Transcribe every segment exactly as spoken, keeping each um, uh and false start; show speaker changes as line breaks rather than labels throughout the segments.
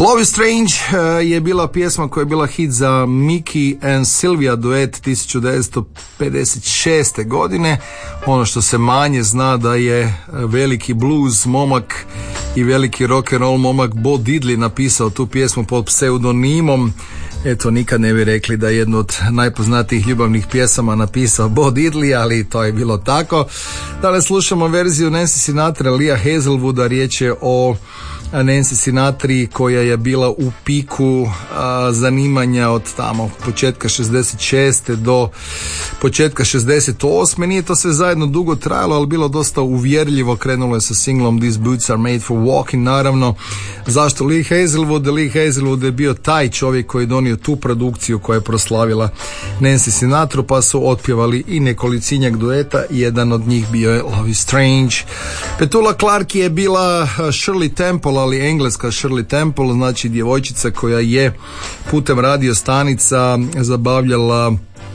Love is Strange uh, je bila pjesma koja je bila hit za Mickey and Sylvia duet tisuću devetsto pedeset šeste godine. Ono što se manje zna da je veliki blues momak i veliki rock and roll momak Bo Diddley napisao tu pjesmu pod pseudonimom. Eto, nikad ne bi rekli da je jednu od najpoznatijih ljubavnih pjesama napisao Bo Diddley, ali to je bilo tako. Danas slušamo verziju Nancy Sinatra, Leah Hazelwooda. Riječ je o Nancy Sinatri koja je bila u piku a, zanimanja od tamo početka šezdeset šeste do početka šezdeset osme. Nije to sve zajedno dugo trajalo, ali bilo dosta uvjerljivo. Krenulo je sa singlom These Boots Are Made For Walking. Naravno, zašto Lee Hazelwood? Lee Hazelwood je bio taj čovjek koji je donio tu produkciju koja je proslavila Nancy Sinatru, pa su otpjevali i nekolicínjak dueta. Jedan od njih bio je Love is Strange. Petula Clark je bila Shirley Temple, ali engleska Shirley Temple, znači djevojčica koja je putem radio stanica zabavljala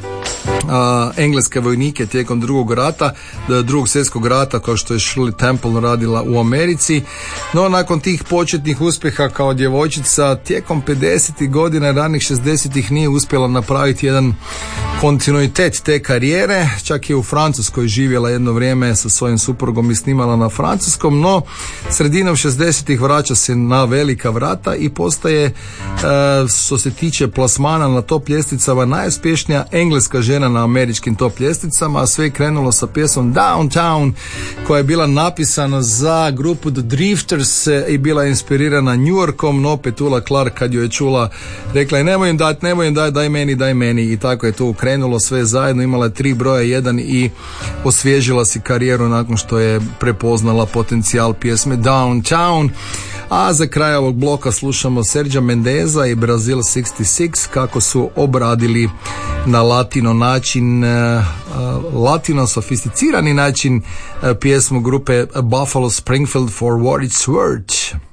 Uh, engleske vojnike tijekom drugog rata, drugog svjetskog rata, kao što je Shirley Temple radila u Americi. No, nakon tih početnih uspjeha kao djevojčica, tijekom pedesetih godina, ranih šezdesetih nije uspjela napraviti jedan kontinuitet te karijere. Čak je u Francuskoj živjela jedno vrijeme sa svojim suprugom i snimala na francuskom, no sredinom šezdesetih vraća se na velika vrata i postaje, uh, što se tiče plasmana na top ljestvicama, najuspješnija engleska žena na američkim top ljestvicama. Sve je krenulo sa pjesmom Downtown, koja je bila napisana za grupu The Drifters i bila inspirirana New Yorkom, no Petula Clark kad ju je čula rekla je nemoj im dati, nemoj im dati, daj meni, daj meni, i tako je to krenulo sve zajedno. Imala je tri broja jedan i osvježila si karijeru nakon što je prepoznala potencijal pjesme Downtown. A za kraj ovog bloka slušamo Sergio Mendeza i Brazil šezdeset šest, kako su obradili na latino način, uh, latino sofisticirani način uh, pjesmu grupe Buffalo Springfield For What It's Worth.